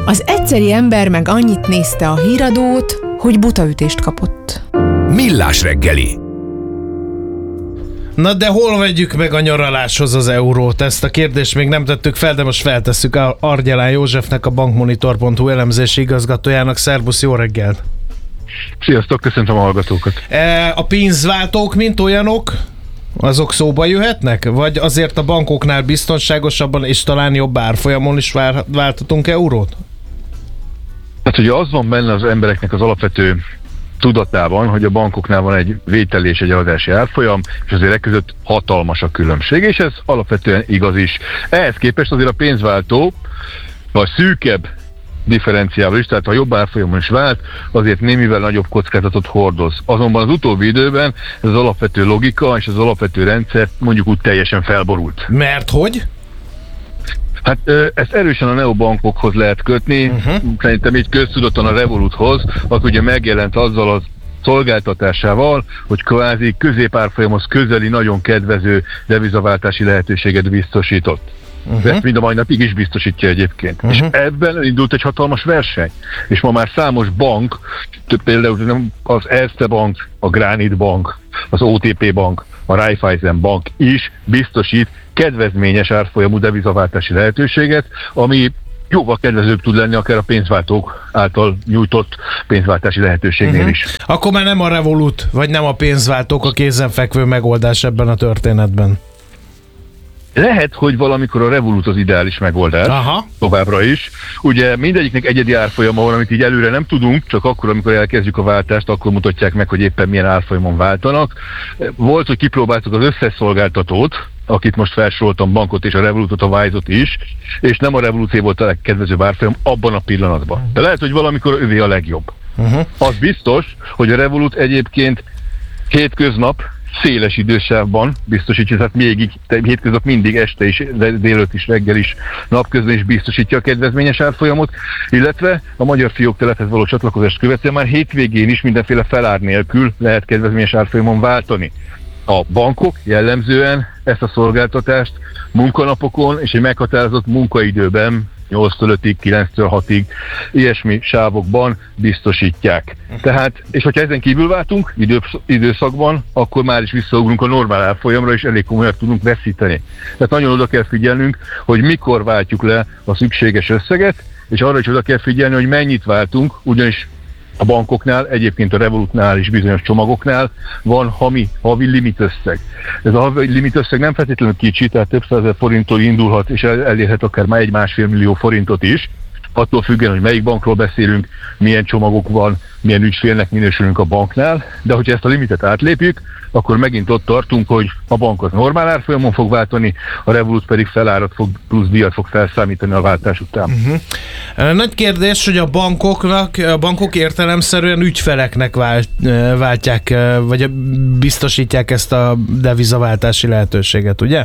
Az egyszeri ember meg annyit nézte a híradót, hogy butaütést kapott. Millás reggeli. Na de hol vegyük meg a nyaraláshoz az eurót? Ezt a kérdést még nem tettük fel, de most feltesszük Argyelán Józsefnek, a bankmonitor.hu elemzési igazgatójának. Szerbusz, jó reggelt! Sziasztok, köszöntöm a hallgatókat! A pénzváltók, mint olyanok, azok szóba jöhetnek? Vagy azért a bankoknál biztonságosabban és talán jobb árfolyamon is váltatunk eurót? Hát ugye az van benne az embereknek az alapvető tudatában, hogy a bankoknál van egy vételi és egy eladási árfolyam, és azért között hatalmas a különbség, és ez alapvetően igaz is. Ehhez képest azért a pénzváltó a szűkebb differenciával is, tehát ha jobb árfolyamon is vált, azért némivel nagyobb kockázatot hordoz. Azonban az utóbbi időben ez az alapvető logika és az alapvető rendszer mondjuk úgy teljesen felborult. Mert hogy? Hát ezt erősen a neobankokhoz lehet kötni, szerintem így köztudaton a Revoluthoz, az ugye megjelent azzal az szolgáltatásával, hogy kvázi középárfolyamhoz közeli, nagyon kedvező devizaváltási lehetőséget biztosított. Ezt mind a mai napig is biztosítja egyébként. És ebben indult egy hatalmas verseny. És ma már számos bank, például az Erste Bank, a Granit Bank, az OTP Bank, a Raiffeisen Bank is biztosít kedvezményes árfolyamú devizaváltási lehetőséget, ami jóval kedvezőbb tud lenni akár a pénzváltók által nyújtott pénzváltási lehetőségnél is. Akkor már nem a Revolut, vagy nem a pénzváltók a kézenfekvő megoldás ebben a történetben? Lehet, hogy valamikor a Revolut az ideális megoldás, továbbra is. Ugye mindegyiknek egyedi árfolyama van, amit így előre nem tudunk, csak akkor, amikor elkezdjük a váltást, akkor mutatják meg, hogy éppen milyen árfolyamon váltanak. Volt, hogy kipróbáltuk az összes szolgáltatót, akit most felsoroltam, bankot és a Revolutot, a Wise-ot is, és nem a Revoluté volt a legkedvezőbb árfolyam abban a pillanatban. De lehet, hogy valamikor ővé a legjobb. Az biztos, hogy a Revolut egyébként hétköznap széles idősávban biztosítja, tehát hétköznap mindig este is, délőtt is, reggel is, napközben is biztosítja a kedvezményes árfolyamot, illetve a magyar fióktelethez való csatlakozást követően már hétvégén is mindenféle felár nélkül lehet kedvezményes árfolyamon váltani. A bankok jellemzően ezt a szolgáltatást munkanapokon és egy meghatározott munkaidőben 8-től 5-ig, 9-től 6-ig, ilyesmi sávokban biztosítják. Tehát, és hogyha ezen kívül váltunk időszakban, akkor már is visszaugrunk a normál árfolyamra, és elég komolyan tudunk veszíteni. Tehát nagyon oda kell figyelnünk, hogy mikor váltjuk le a szükséges összeget, és arra is oda kell figyelni, hogy mennyit váltunk, ugyanis a bankoknál, egyébként a Revolutnál is bizonyos csomagoknál van havi limitösszeg. Ez a havi limitösszeg nem feltétlenül kicsi, tehát több százezer forinttól indulhat, és elérhet akár már 1,5 millió forintot is, attól függően, hogy melyik bankról beszélünk, milyen csomagok van, milyen ügyfélnek minősülünk a banknál, de hogyha ezt a limitet átlépjük, akkor megint ott tartunk, hogy a bank az normál árfolyamon fog váltani, a Revolut pedig felárat fog, plusz díjat fog felszámítani a váltás után. Nagy kérdés, hogy a bankok értelemszerűen ügyfeleknek váltják, vagy biztosítják ezt a devizaváltási lehetőséget, ugye?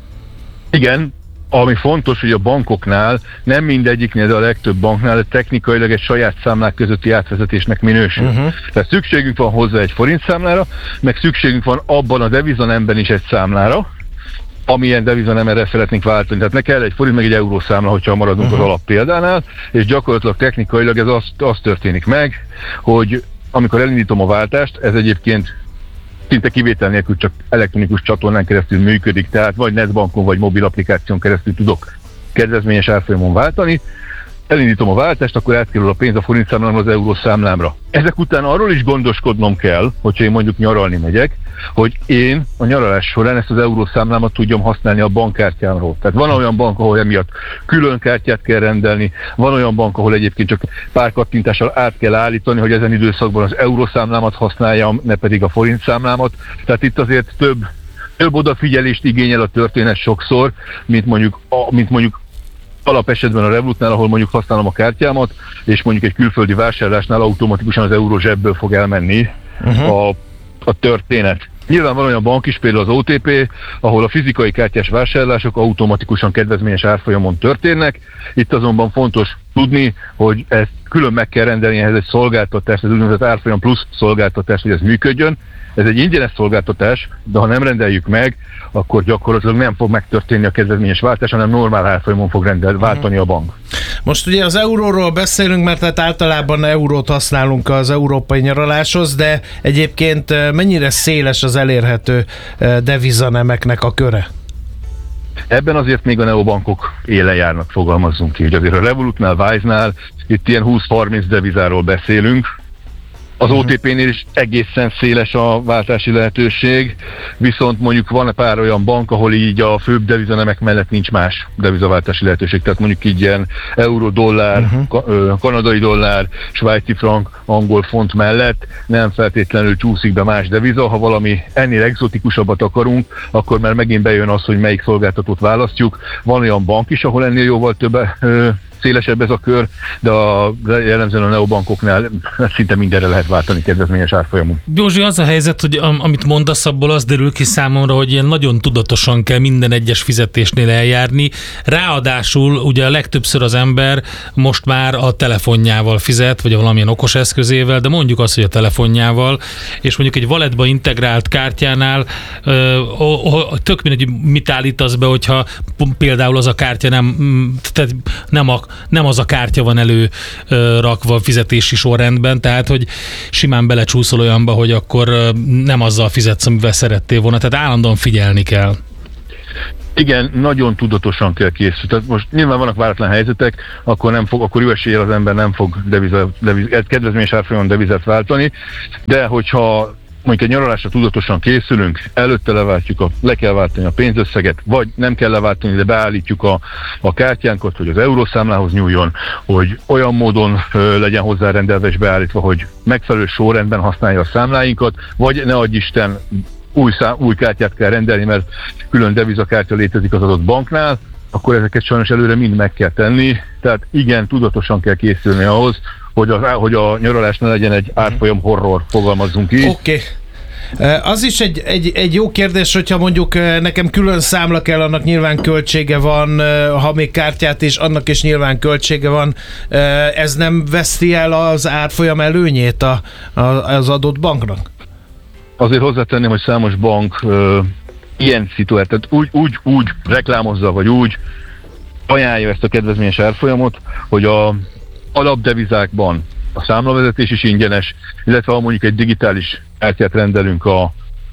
Igen. Ami fontos, hogy a bankoknál, nem mindegyiknél, de a legtöbb banknál technikailag egy saját számlák közötti átvezetésnek minősül. Tehát szükségünk van hozzá egy forintszámlára, meg szükségünk van abban a devizanemben is egy számlára, amilyen devizanemerre szeretnénk váltani. Tehát ne kell egy forint meg egy eurószámla, hogyha maradunk az alappéldánál, és gyakorlatilag technikailag ez az történik meg, hogy amikor elindítom a váltást, ez egyébként szinte kivétel nélkül csak elektronikus csatornán keresztül működik, tehát vagy netbankon, vagy mobil applikáción keresztül tudok kedvezményes árfolyamon váltani. Elindítom a váltást, akkor átkerül a pénz a forintszámlámra az eurószámlámra. Ezek után arról is gondoskodnom kell, hogyha én mondjuk nyaralni megyek, hogy én a nyaralás során ezt az eurószámlámat tudjam használni a bankkártyámról. Tehát van olyan bank, ahol emiatt külön kártyát kell rendelni, van olyan bank, ahol egyébként csak pár kattintással át kell állítani, hogy ezen időszakban az eurószámlámat használjam, ne pedig a forintszámlámat. Tehát itt azért több odafigyelést igényel a történet sokszor, mint mondjuk alapesetben a Revolutnál, ahol mondjuk használom a kártyámat, és mondjuk egy külföldi vásárlásnál automatikusan az euró zsebből fog elmenni a történet. Nyilván van olyan bank is, például az OTP, ahol a fizikai kártyás vásárlások automatikusan kedvezményes árfolyamon történnek. Itt azonban fontos tudni, hogy ezt külön meg kell rendelni, ehhez egy szolgáltatást, ez úgynevezett árfolyam plusz szolgáltatás, hogy ez működjön. Ez egy ingyenes szolgáltatás, de ha nem rendeljük meg, akkor gyakorlatilag nem fog megtörténni a kedvezményes váltás, hanem normál árfolyamon fog váltani a bank. Most ugye az euróról beszélünk, mert hát általában eurót használunk az európai nyaraláshoz, de egyébként mennyire széles az elérhető devizanemeknek a köre? Ebben azért még a neobankok élen járnak, fogalmazzunk ki. Ugye azért a Revolutnál, Wise-nál itt ilyen 20-30 devizáról beszélünk. Az OTP-nél is egészen széles a váltási lehetőség, viszont mondjuk van pár olyan bank, ahol így a főbb devizanemek mellett nincs más devizaváltási lehetőség. Tehát mondjuk így ilyen euró, dollár, kanadai dollár, svájci frank, angol font mellett nem feltétlenül csúszik be más deviza. Ha valami ennél egzotikusabbat akarunk, akkor már megint bejön az, hogy melyik szolgáltatót választjuk. Van olyan bank is, ahol ennél jóval több szélesebb ez a kör, de jellemzően a neobankoknál szinte mindenre lehet váltani kedvezményes árfolyamon. Józsi, az a helyzet, hogy amit mondasz, abból az derül ki számomra, hogy ilyen nagyon tudatosan kell minden egyes fizetésnél eljárni. Ráadásul ugye a legtöbbször az ember most már a telefonjával fizet, vagy valamilyen okos eszközével, de mondjuk azt, hogy a telefonjával, és mondjuk egy walletba integrált kártyánál tök mindegy, mit állítasz be, hogyha például az a kártya nem az a kártya van előrakva a fizetési sorrendben, tehát hogy simán belecsúszol olyanba, hogy akkor nem azzal fizetsz, amivel szerettél volna, tehát állandóan figyelni kell. Igen, nagyon tudatosan kell készülni. Tehát most nyilván vannak váratlan helyzetek, akkor jó eséllyel az ember nem fog kedvezményes árfolyamon devizát váltani, de hogyha mondjuk egy nyaralásra tudatosan készülünk, előtte le kell váltani a pénzösszeget, vagy nem kell leváltani, de beállítjuk a kártyánkat, hogy az eurószámlához nyúljon, hogy olyan módon legyen hozzárendelve és beállítva, hogy megfelelő sorrendben használja a számláinkat, vagy ne adj Isten, új kártyát kell rendelni, mert külön devizakártya létezik az adott banknál, akkor ezeket sajnos előre mind meg kell tenni. Tehát igen, tudatosan kell készülni ahhoz, hogy a nyaralás ne legyen egy árfolyam horror, fogalmazzunk így. Oké. Az is egy jó kérdés, hogyha mondjuk nekem külön számla kell, annak nyilván költsége van, ha még kártyát is, annak is nyilván költsége van. Ez nem veszti el az árfolyam előnyét az adott banknak? Azért hozzátenném, hogy számos bank ilyen szituációt, úgy reklámozza, vagy úgy ajánlja ezt a kedvezményes árfolyamot, hogy a alapdevizákban a számlavezetés is ingyenes, illetve ha mondjuk egy digitális kártyát rendelünk a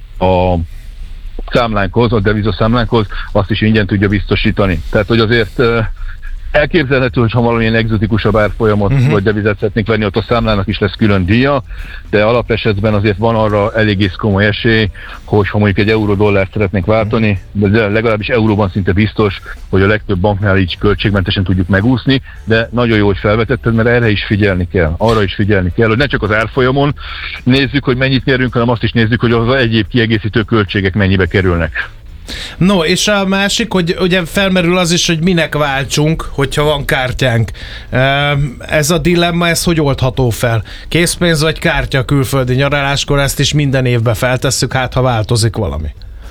számlánkhoz, a devizaszámlánkhoz, azt is ingyen tudja biztosítani. Tehát, hogy azért elképzelhető, hogy ha valamilyen egzotikusabb árfolyamot vagy devizát szeretnénk venni, ott a számlának is lesz külön díja, de alapesetben azért van arra eléggé komoly esély, hogy ha mondjuk egy euró-dollárt szeretnénk váltani, de legalábbis euróban szinte biztos, hogy a legtöbb banknál így költségmentesen tudjuk megúszni, de nagyon jó, hogy felvetetted, mert erre is figyelni kell. Arra is figyelni kell, hogy ne csak az árfolyamon nézzük, hogy mennyit nyerünk, hanem azt is nézzük, hogy az egyéb kiegészítő költségek mennyibe kerülnek. No, és a másik, hogy ugye felmerül az is, hogy minek váltsunk, hogyha van kártyánk. Ez a dilemma, ez hogy oldható fel? Készpénz vagy kártya külföldi nyaraláskor, ezt is minden évben feltesszük, hát ha változik valami.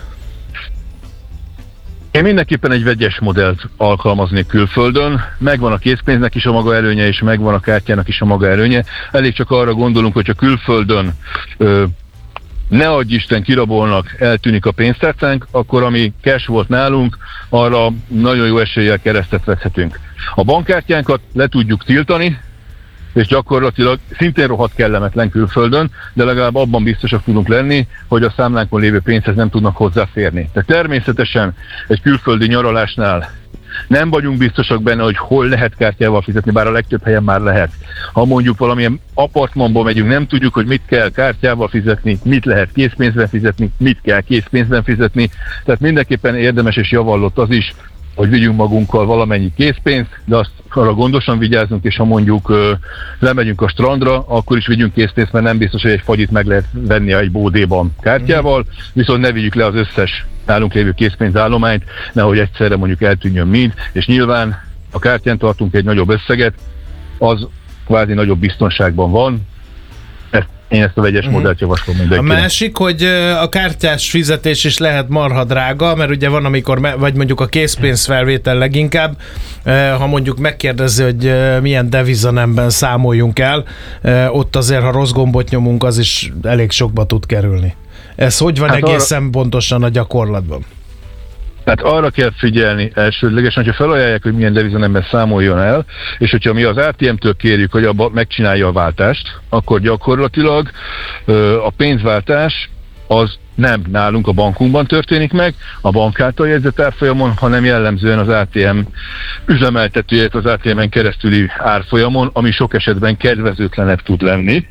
Én mindenképpen egy vegyes modellt alkalmaznék külföldön. Megvan a készpénznek is a maga előnye, és megvan a kártyának is a maga előnye. Elég csak arra gondolunk, hogyha külföldön ne adj Isten, kirabolnak, eltűnik a pénztárcánk, akkor ami cash volt nálunk, arra nagyon jó eséllyel keresztet vethetünk. A bankkártyánkat le tudjuk tiltani, és gyakorlatilag szintén rohadt kellemetlen külföldön, de legalább abban biztosak tudunk lenni, hogy a számlánkon lévő pénzhez nem tudnak hozzáférni. Tehát természetesen egy külföldi nyaralásnál nem vagyunk biztosak benne, hogy hol lehet kártyával fizetni, bár a legtöbb helyen már lehet. Ha mondjuk valamilyen apartmanba megyünk, nem tudjuk, hogy mit kell kártyával fizetni, mit lehet készpénzben fizetni, mit kell készpénzben fizetni. Tehát mindenképpen érdemes és javallott az is, hogy vigyünk magunkkal valamennyi készpénzt, de azt arra gondosan vigyázzunk, és ha mondjuk lemegyünk a strandra, akkor is vigyünk készpénzt, mert nem biztos, hogy egy fagyit meg lehet venni egy bódéban kártyával, viszont ne vigyük le az összes nálunk lévő készpénzállományt, nehogy egyszerre mondjuk eltűnjön mind, és nyilván a kártyán tartunk egy nagyobb összeget, az kvázi nagyobb biztonságban van. Én ezt a vegyes modellt javaslom mindenkinek. A másik, hogy a kártyás fizetés is lehet marha drága, mert ugye van, amikor, vagy mondjuk a készpénzfelvétel leginkább, ha mondjuk megkérdezi, hogy milyen devizanemben számoljunk el, ott azért, ha rossz gombot nyomunk, az is elég sokba tud kerülni. Ez hogy van egészen pontosan a gyakorlatban? Tehát arra kell figyelni elsődlegesen, hogyha felajánlják, hogy milyen devizanemben számoljon el, és hogyha mi az ATM-től kérjük, hogy abba megcsinálja a váltást, akkor gyakorlatilag a pénzváltás az nem nálunk a bankunkban történik meg, a bank által jegyzett árfolyamon, hanem jellemzően az ATM üzemeltetője, az ATM-en keresztüli árfolyamon, ami sok esetben kedvezőtlenebb tud lenni.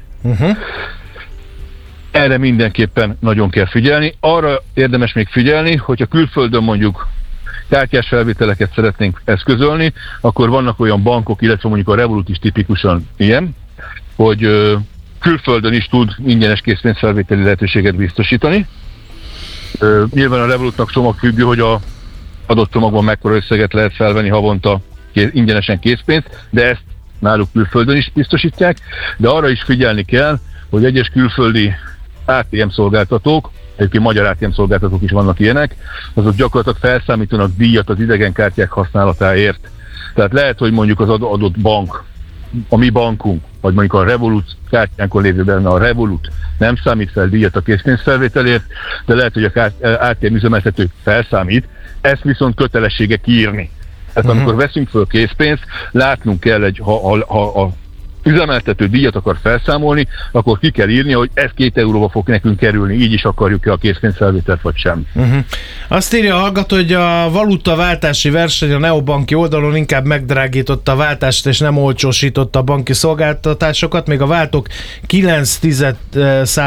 Erre mindenképpen nagyon kell figyelni. Arra érdemes még figyelni, hogyha külföldön mondjuk kártyás felvételeket szeretnénk eszközölni, akkor vannak olyan bankok, illetve mondjuk a Revolut is tipikusan ilyen, hogy külföldön is tud ingyenes készpénzfelvételi lehetőséget biztosítani. Nyilván a Revolutnak csomagfüggő, hogy a adott csomagban mekkora összeget lehet felvenni havonta ingyenesen készpénzt, de ezt náluk külföldön is biztosítják, de arra is figyelni kell, hogy egyes külföldi ATM szolgáltatók, egyébként magyar ATM szolgáltatók is vannak ilyenek, azok gyakorlatilag felszámítanak díjat az idegenkártyák használatáért. Tehát lehet, hogy mondjuk az adott bank, a mi bankunk, vagy mondjuk a Revolut kártyánkon lévő benne a Revolut nem számít fel díjat a készpénzfelvételért, de lehet, hogy a ATM üzemeltető felszámít, ezt viszont kötelessége kiírni. Tehát amikor veszünk föl készpénzt, látnunk kell, ha a üzemeltető díjat akar felszámolni, akkor ki kell írni, hogy ez 2 euróba fog nekünk kerülni, így is akarjuk-e a készpénzfelvételt, vagy sem. Azt írja a hallgató, hogy a valutaváltási verseny a neobanki oldalon inkább megdrágította a váltást, és nem olcsósította a banki szolgáltatásokat, még a váltók 9%